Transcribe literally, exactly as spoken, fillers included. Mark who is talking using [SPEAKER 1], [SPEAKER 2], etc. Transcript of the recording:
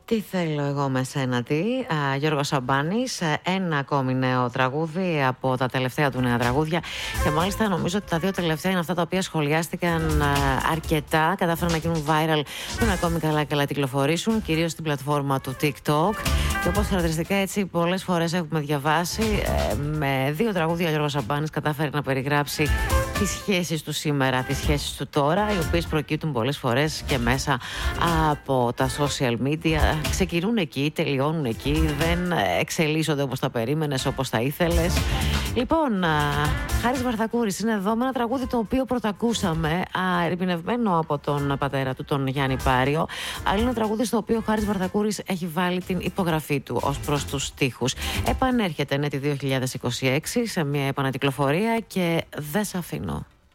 [SPEAKER 1] Τι θέλω εγώ με σένα, τι. Α, Γιώργος Σαμπάνης, ένα ακόμη νέο τραγούδι από τα τελευταία του νέα τραγούδια. Και μάλιστα νομίζω ότι τα δύο τελευταία είναι αυτά τα οποία σχολιάστηκαν α, αρκετά, κατάφεραν να γίνουν viral, δεν ακόμη καλά καλά κυκλοφορήσουν, κυρίως στην πλατφόρμα του TikTok. Και όπως χαρακτηριστικά έτσι πολλές φορές έχουμε διαβάσει, ε, με δύο τραγούδια ο Γιώργος Σαμπάνης κατάφερε να περιγράψει τις σχέσεις του σήμερα, τις σχέσεις του τώρα, οι οποίες προκύπτουν πολλές φορές και μέσα από τα social media. Ξεκινούν εκεί, τελειώνουν εκεί, δεν εξελίσσονται όπως τα περίμενες, όπως τα ήθελες. Λοιπόν, Χάρης Βαρθακούρης είναι εδώ με ένα τραγούδι το οποίο πρωτακούσαμε, ερμηνευμένο από τον πατέρα του, τον Γιάννη Πάριο. Αλλά είναι ένα τραγούδι στο οποίο ο Χάρης Βαρθακούρης έχει βάλει την υπογραφή του ως προς τους στίχους. Επανέρχεται ναι, τη δύο χιλιάδες είκοσι έξι σε μια επανακυκλοφορία και δεν σ' αφήνω.